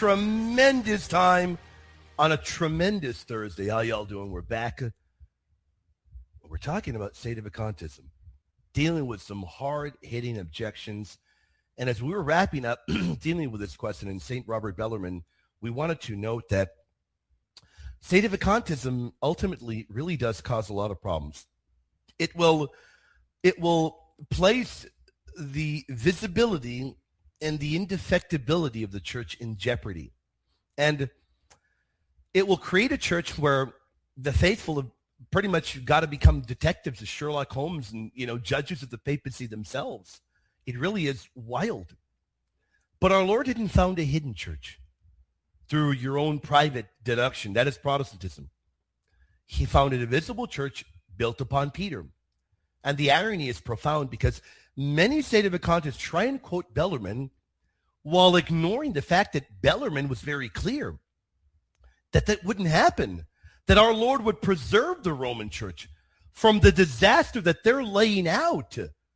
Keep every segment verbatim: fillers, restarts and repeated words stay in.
tremendous time on a tremendous Thursday. How y'all doing? We're back. We're talking about Sedevacantism, dealing with some hard-hitting objections. And as we were wrapping up dealing with this question in Saint Robert Bellarmine, we wanted to note that Sedevacantism ultimately really does cause a lot of problems. It will, it will place the visibility and the indefectibility of the church in jeopardy. And it will create a church where the faithful have pretty much got to become detectives of Sherlock Holmes and, you know, judges of the papacy themselves. It really is wild. But our Lord didn't found a hidden church through your own private deduction. That is Protestantism. He founded a visible church built upon Peter. And the irony is profound because many Sedevacantists try and quote Bellarmine while ignoring the fact that Bellarmine was very clear that that wouldn't happen, that our Lord would preserve the Roman church from the disaster that they're laying out.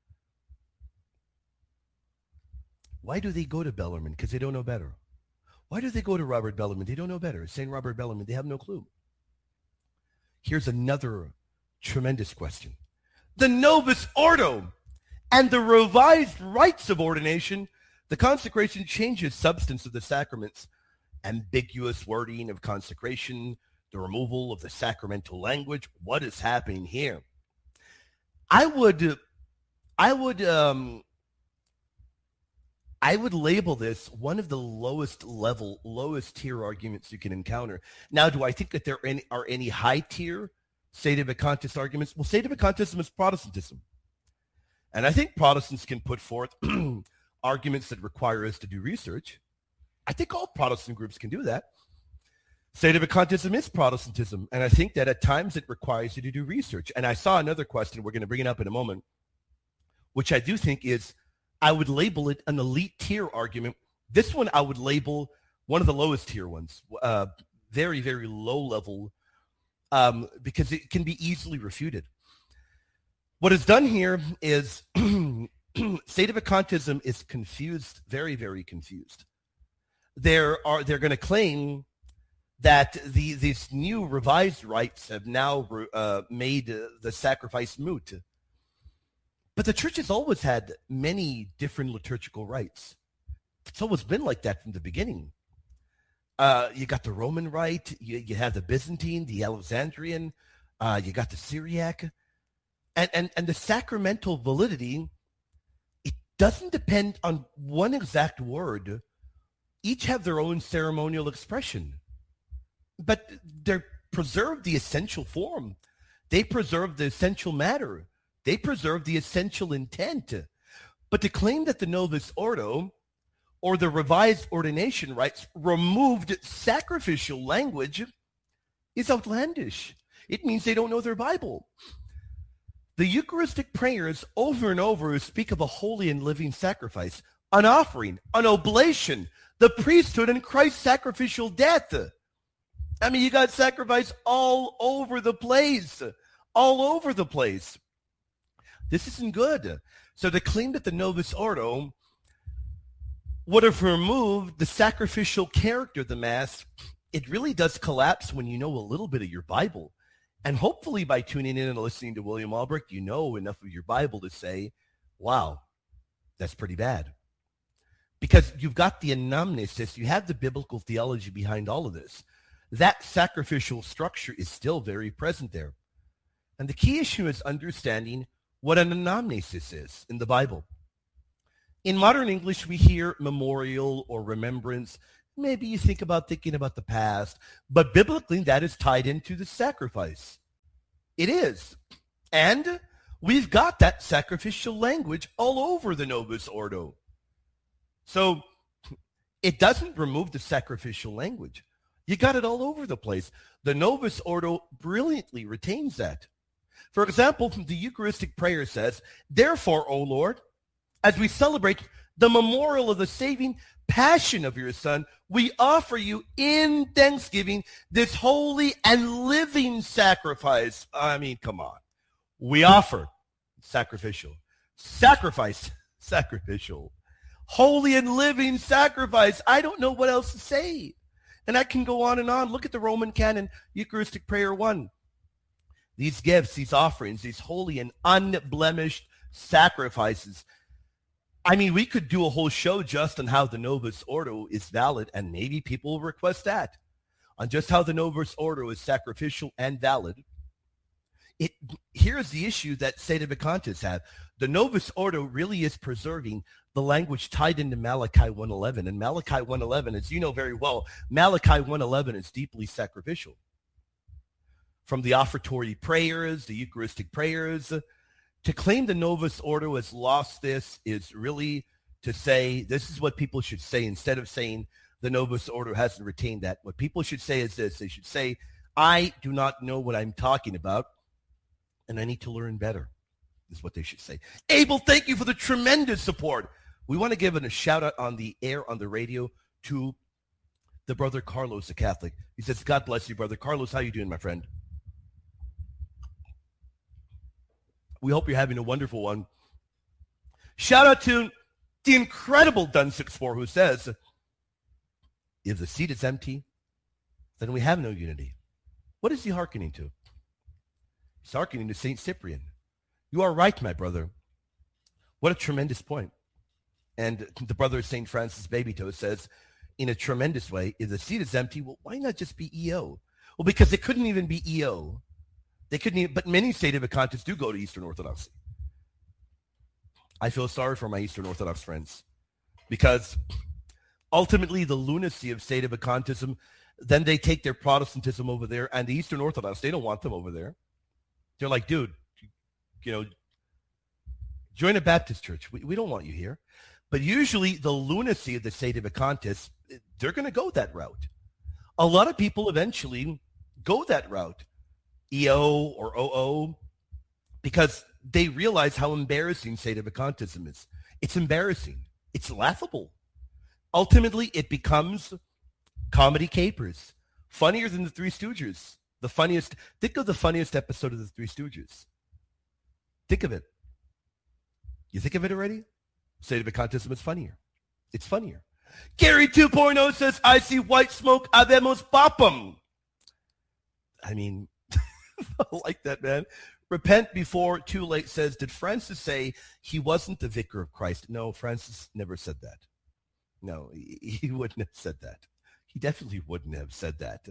Why do they go to Bellarmine? Because they don't know better. Why do they go to Robert Bellarmine? They don't know better. Saint Robert Bellarmine, they have no clue. Here's another tremendous question. The Novus Ordo and the revised rites of ordination, the consecration changes substance of the sacraments, ambiguous wording of consecration, the removal of the sacramental language. What is happening here? I would, I would, um, I would label this one of the lowest level, lowest tier arguments you can encounter. Now, do I think that there are any, are any high tier Sedevacantist arguments? Well, Sedevacantism is Protestantism. And I think Protestants can put forth arguments that require us to do research. I think all Protestant groups can do that. Sedevacantism is Protestantism. And I think that at times it requires you to do research. And I saw another question, we're going to bring it up in a moment, which I do think is, I would label it an elite tier argument. This one I would label one of the lowest tier ones, uh, very, very low level, um, because it can be easily refuted. What is done here is Sedevacantism is confused, very, very confused. There are they're going to claim that the these new revised rites have now uh, made uh, the sacrifice moot. But the church has always had many different liturgical rites. It's always been like that from the beginning. Uh, you got the Roman rite, you, you have the Byzantine, the Alexandrian, uh, you got the Syriac. And, and, and the sacramental validity, it doesn't depend on one exact word. Each have their own ceremonial expression. But they preserve the essential form. They preserve the essential matter. They preserve the essential intent. But to claim that the Novus Ordo or the revised ordination rites removed sacrificial language is outlandish. It means they don't know their Bible. The Eucharistic prayers over and over speak of a holy and living sacrifice, an offering, an oblation, the priesthood, and Christ's sacrificial death. I mean, you got sacrifice all over the place, all over the place. This isn't good. So to claim that the Novus Ordo would have removed the sacrificial character of the Mass, it really does collapse when you know a little bit of your Bible. And hopefully by tuning in and listening to William Albrecht, you know enough of your Bible to say, wow, that's pretty bad. Because you've got the anamnesis, you have the biblical theology behind all of this. That sacrificial structure is still very present there. And the key issue is understanding what an anamnesis is in the Bible. In modern English, we hear memorial or remembrance. Maybe you think about thinking about the past, but biblically that is tied into the sacrifice. It is. And we've got that sacrificial language all over the Novus Ordo. So it doesn't remove the sacrificial language. You got it all over the place. The Novus Ordo brilliantly retains that. For example, the Eucharistic prayer says, therefore, O Lord, as we celebrate the memorial of the saving passion of your Son, we offer you in thanksgiving this holy and living sacrifice. I mean, come on. We offer sacrificial. Sacrifice, sacrificial. Holy and living sacrifice. I don't know what else to say. And I can go on and on. Look at the Roman canon, Eucharistic Prayer one. These gifts, these offerings, these holy and unblemished sacrifices. I mean, we could do a whole show just on how the Novus Ordo is valid, and maybe people will request that, on just how the Novus Ordo is sacrificial and valid. It, here's the issue that Sedevacantists have. The Novus Ordo really is preserving the language tied into Malachi one eleven. And Malachi one eleven, as you know very well, Malachi one eleven is deeply sacrificial. From the offertory prayers, the Eucharistic prayers, to claim the Novus Ordo has lost this is really to say this is what people should say instead of saying the Novus Ordo hasn't retained that. What people should say is this. They should say, I do not know what I'm talking about, and I need to learn better, is what they should say. Abel, thank you for the tremendous support. We want to give a shout out on the air, on the radio, to the brother Carlos, the Catholic. He says, God bless you, brother. Carlos, how you doing, my friend? We hope you're having a wonderful one. Shout out to the incredible Dun sixty-four, who says, if the seat is empty, then we have no unity. What is he hearkening to? He's hearkening to Saint Cyprian. You are right, my brother. What a tremendous point. And the brother Saint Francis Babytoe says, in a tremendous way, if the seat is empty, well, why not just be E O? Well, because it couldn't even be E O. They couldn't even, but many Sedevacantists do go to Eastern Orthodoxy. I feel sorry for my Eastern Orthodox friends, because ultimately the lunacy of Sedevacantism, then they take their Protestantism over there, and the Eastern Orthodox, they don't want them over there. They're like, dude, you know, join a Baptist church. We, we don't want you here. But usually the lunacy of the Sedevacantists, they're going to go that route. A lot of people eventually go that route, E O or O O, because they realize how embarrassing Sedevacantism is. It's embarrassing. It's laughable. Ultimately, it becomes comedy capers, funnier than the Three Stooges. The funniest, think of the funniest episode of the Three Stooges. Think of it. You think of it already? Sedevacantism is funnier. It's funnier. Gary two point oh says, I see white smoke, habemos papam. I mean, I like that, man. Repent before too late says, did Francis say he wasn't the vicar of Christ? No, Francis never said that. No, he, he wouldn't have said that. He definitely wouldn't have said that.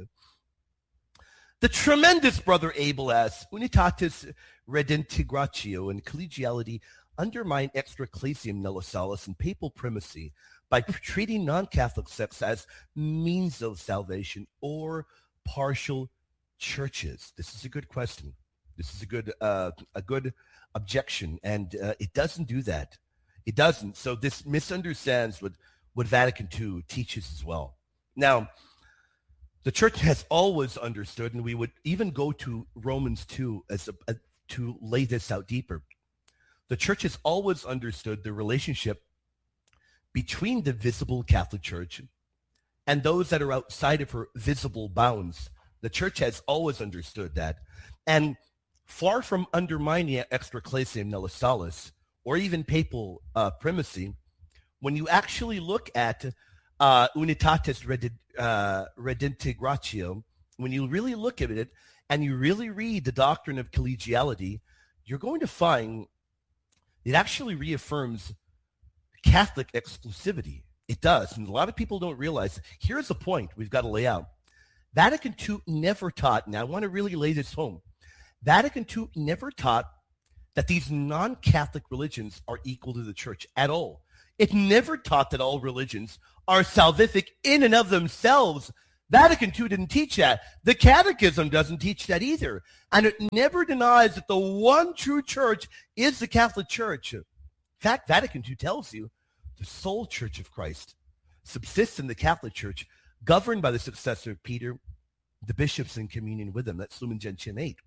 The tremendous brother Abel asks, Unitatis redintegratio and collegiality undermine extraclasium nullisalis and papal primacy by treating non-Catholic sects as means of salvation or partial churches? This is a good question. This is a good uh, a good objection, and uh, it doesn't do that. It doesn't. So this misunderstands what, what Vatican two teaches as well. Now, the church has always understood, and we would even go to Romans two as a, a, to lay this out deeper. The church has always understood the relationship between the visible Catholic Church and those that are outside of her visible bounds. The church has always understood that. And far from undermining extraclasium nullisalis or even papal uh, primacy, when you actually look at uh, Unitatis redid, uh, redintegratio, when you really look at it and you really read the doctrine of collegiality, you're going to find it actually reaffirms Catholic exclusivity. It does. And a lot of people don't realize. Here's the point we've got to lay out. Vatican two never taught, and I want to really lay this home, Vatican two never taught that these non-Catholic religions are equal to the church at all. It never taught that all religions are salvific in and of themselves. Vatican two didn't teach that. The Catechism doesn't teach that either. And it never denies that the one true church is the Catholic Church. In fact, Vatican two tells you the sole Church of Christ subsists in the Catholic Church, governed by the successor of Peter, the bishops in communion with him. That's Lumen Gentium eight.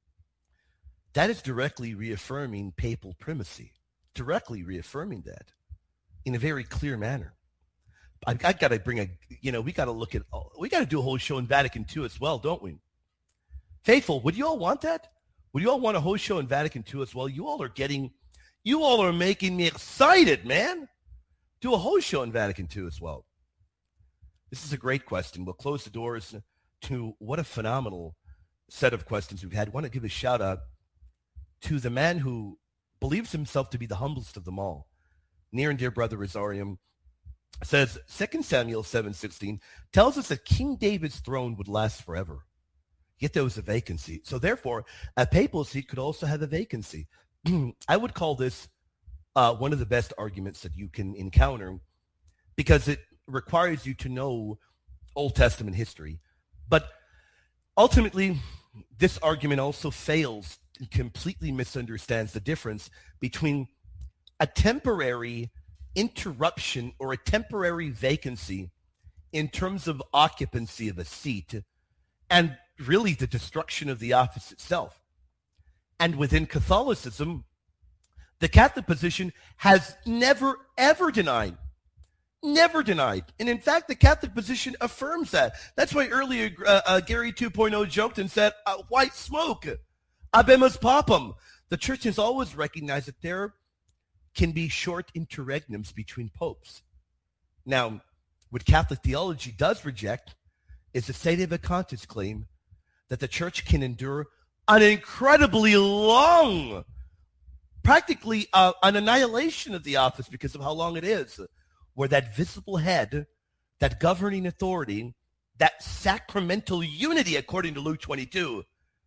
That is directly reaffirming papal primacy, directly reaffirming that in a very clear manner. I've, I've got to bring a, you know, we got to look at, we got to do a whole show in Vatican two as well, don't we? Faithful, would you all want that? Would you all want a whole show in Vatican two as well? You all are getting, you all are making me excited, man. do a whole show on Vatican two as well. This is a great question. We'll close the doors to what a phenomenal set of questions we've had. I want to give a shout out to the man who believes himself to be the humblest of them all. Near and dear brother Rosarium says, Second Samuel seven sixteen tells us that King David's throne would last forever. Yet there was a vacancy. So therefore, a papal seat could also have a vacancy. I would call this uh, one of the best arguments that you can encounter because it requires you to know Old Testament history. But ultimately, this argument also fails and completely misunderstands the difference between a temporary interruption or a temporary vacancy in terms of occupancy of a seat and really the destruction of the office itself. And within Catholicism, the Catholic position has never, ever denied, never denied. And in fact, the Catholic position affirms that. That's why earlier uh, uh, Gary two point oh joked and said, uh, white smoke, habemus papam. The church has always recognized that there can be short interregnums between popes. Now, what Catholic theology does reject is the Sedevacantists claim that the church can endure an incredibly long, practically uh, an annihilation of the office because of how long it is, where that visible head, that governing authority, that sacramental unity, according to Luke twenty-two,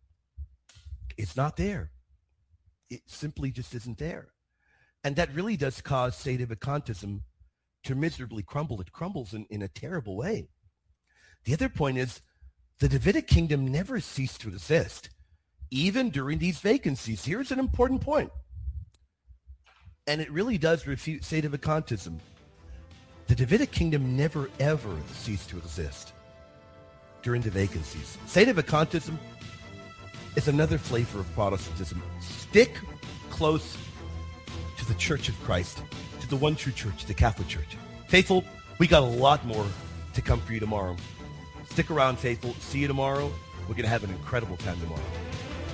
is not there. It simply just isn't there. And that really does cause Sedevacantism to miserably crumble. It crumbles in, in a terrible way. The other point is the Davidic kingdom never ceased to exist, even during these vacancies. Here's an important point, and it really does refute Sedevacantism. The Davidic kingdom never, ever ceased to exist during the vacancies. Sedevacantism is another flavor of Protestantism. Stick close to the Church of Christ, to the one true church, the Catholic Church. Faithful, we got a lot more to come for you tomorrow. Stick around, faithful. See you tomorrow. We're going to have an incredible time tomorrow.